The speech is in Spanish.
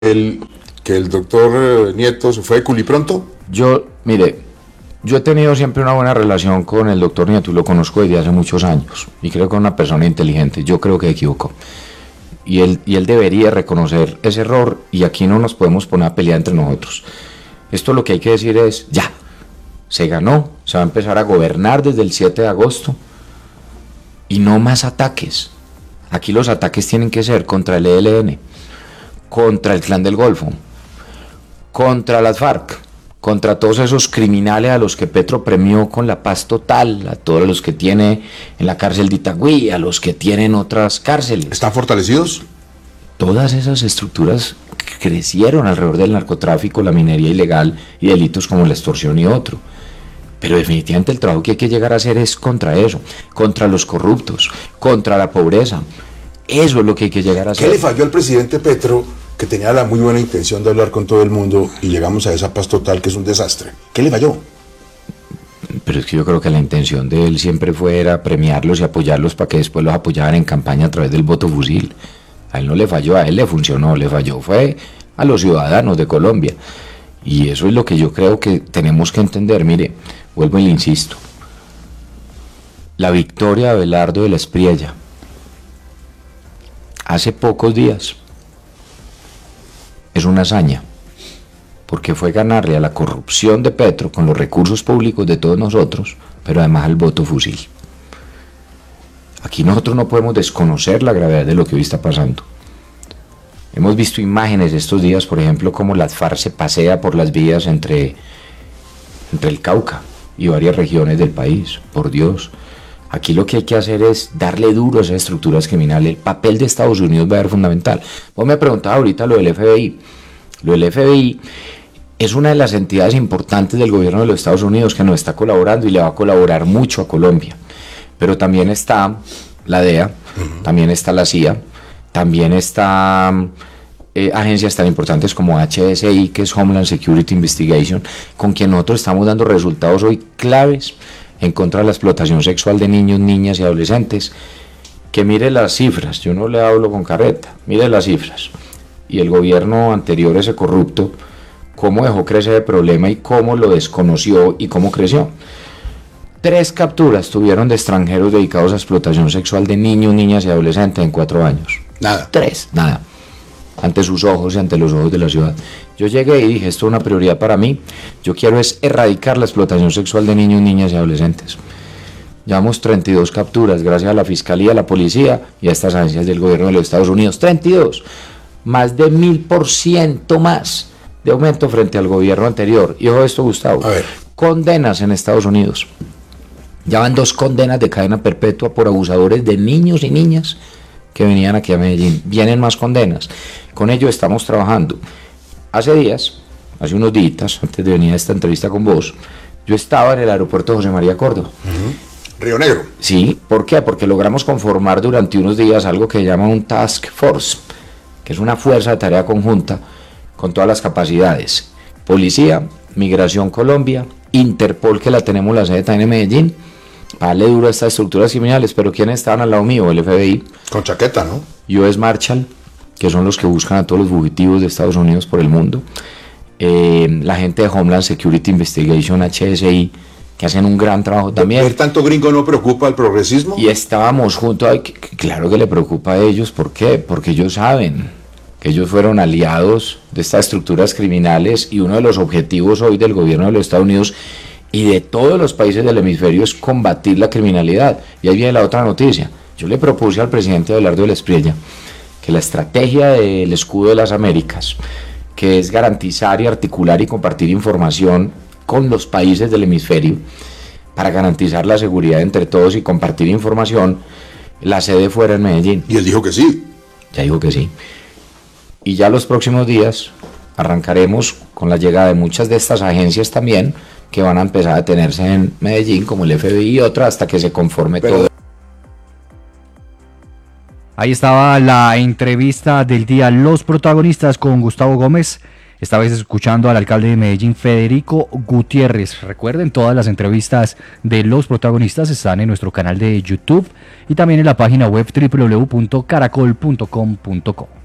que el doctor Nieto se fue de culipronto? Mire, yo he tenido siempre una buena relación con el doctor Nieto y lo conozco desde hace muchos años y creo que es una persona inteligente. Yo creo que se equivocó y él debería reconocer ese error y aquí no nos podemos poner a pelear entre nosotros. Esto lo que hay que decir es, ya, se ganó, se va a empezar a gobernar desde el 7 de agosto y no más ataques. Aquí los ataques tienen que ser contra el ELN, contra el Clan del Golfo, contra las FARC, contra todos esos criminales a los que Petro premió con la paz total, a todos los que tiene en la cárcel de Itagüí, a los que tienen otras cárceles. ¿Están fortalecidos? Todas esas estructuras crecieron alrededor del narcotráfico, la minería ilegal y delitos como la extorsión y otro. Pero definitivamente el trabajo que hay que llegar a hacer es contra eso, contra los corruptos, contra la pobreza. Eso es lo que hay que llegar a hacer. ¿Qué le falló al presidente Petro, que tenía la muy buena intención de hablar con todo el mundo y llegamos a esa paz total que es un desastre? ¿Qué le falló? Pero es que yo creo que la intención de él siempre era premiarlos y apoyarlos para que después los apoyaran en campaña a través del voto fusil. A él no le falló, a él le funcionó, le falló fue a los ciudadanos de Colombia. Y eso es lo que yo creo que tenemos que entender. Mire, vuelvo y le insisto. La victoria de Abelardo de la Espriella hace pocos días es una hazaña, porque fue ganarle a la corrupción de Petro con los recursos públicos de todos nosotros, pero además al voto fusil. Aquí nosotros no podemos desconocer la gravedad de lo que hoy está pasando. Hemos visto imágenes estos días, por ejemplo, como las FARC se pasea por las vías entre el Cauca y varias regiones del país. Por Dios, aquí lo que hay que hacer es darle duro a esas estructuras criminales. El papel de Estados Unidos va a ser fundamental. Vos me preguntabas ahorita lo del FBI. Lo del FBI es una de las entidades importantes del gobierno de los Estados Unidos que nos está colaborando y le va a colaborar mucho a Colombia. Pero también está la DEA, también está la CIA, también está agencias tan importantes como HSI, que es Homeland Security Investigation, con quien nosotros estamos dando resultados hoy claves en contra de la explotación sexual de niños, niñas y adolescentes. Que mire las cifras, yo no le hablo con carreta, mire las cifras. Y el gobierno anterior, ese corrupto, cómo dejó crecer el problema y cómo lo desconoció y cómo creció. 3 capturas tuvieron de extranjeros dedicados a explotación sexual de niños, niñas y adolescentes en 4 años. Nada. 3, nada. Ante sus ojos y ante los ojos de la ciudad. Yo llegué y dije, esto es una prioridad para mí. Yo quiero es erradicar la explotación sexual de niños, niñas y adolescentes. Llevamos 32 capturas gracias a la Fiscalía, a la Policía y a estas agencias del gobierno de los Estados Unidos. 32. Más de 1000% más de aumento frente al gobierno anterior. Y ojo esto, Gustavo. A ver. Condenas en Estados Unidos. Ya van 2 condenas de cadena perpetua por abusadores de niños y niñas que venían aquí a Medellín. Vienen más condenas. Con ello estamos trabajando. Hace unos días, antes de venir a esta entrevista con vos, yo estaba en el aeropuerto José María Córdoba. Río Negro. Sí, ¿por qué? Porque logramos conformar durante unos días algo que llaman un Task Force, que es una fuerza de tarea conjunta con todas las capacidades. Policía, Migración Colombia, Interpol, que la tenemos la sede también en Medellín, para darle duro a estas estructuras criminales. Pero ¿quiénes estaban al lado mío? El FBI. Con chaqueta, ¿no? US Marshal, que son los que buscan a todos los fugitivos de Estados Unidos por el mundo. La gente de Homeland Security Investigation, HSI, que hacen un gran trabajo también. ¿Ver tanto gringo no preocupa al progresismo? Y estábamos juntos. Claro que le preocupa a ellos. ¿Por qué? Porque ellos saben que ellos fueron aliados de estas estructuras criminales y uno de los objetivos hoy del gobierno de los Estados Unidos y de todos los países del hemisferio es combatir la criminalidad. Y ahí viene la otra noticia. Yo le propuse al presidente Abelardo de la Espriella que la estrategia del Escudo de las Américas, que es garantizar y articular y compartir información con los países del hemisferio para garantizar la seguridad entre todos y compartir información, la sede fuera en Medellín. Y él dijo que sí. Ya dijo que sí. Y ya los próximos días arrancaremos con la llegada de muchas de estas agencias también, que van a empezar a tenerse en Medellín, como el FBI y otras, hasta que se conforme todo. Ahí estaba la entrevista del día, los protagonistas con Gustavo Gómez, esta vez escuchando al alcalde de Medellín, Federico Gutiérrez. Recuerden, todas las entrevistas de los protagonistas están en nuestro canal de YouTube y también en la página web www.caracol.com.co.